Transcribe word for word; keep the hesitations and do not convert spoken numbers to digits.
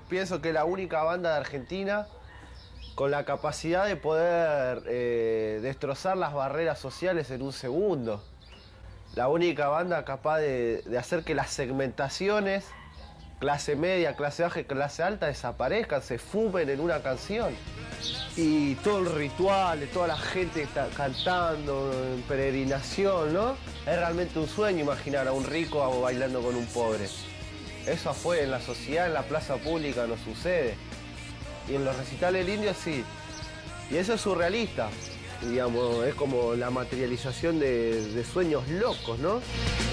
pienso que es la única banda de Argentina con la capacidad de poder eh, destrozar las barreras sociales en un segundo. La única banda capaz de, de hacer que las segmentaciones, clase media, clase baja y clase alta, desaparezcan, se fumen en una canción. Y todo el ritual de toda la gente que está cantando en peregrinación, ¿no? Es realmente un sueño imaginar a un rico bailando con un pobre. Eso afuera, en la sociedad, en la plaza pública no sucede. Y en los recitales del Indio sí. Y eso es surrealista. Digamos, es como la materialización de, de sueños locos, ¿no?